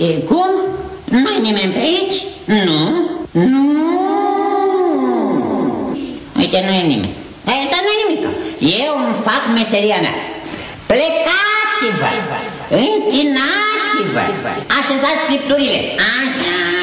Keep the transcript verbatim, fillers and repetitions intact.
E, cum? Nu-i nimeni pe aici? Nu? Nu? Uite, nu e nimeni. Dar nu e nimic. Eu îmi fac meseria mea. Plecați-vă, închinați-vă, așezați scripturile. Așa.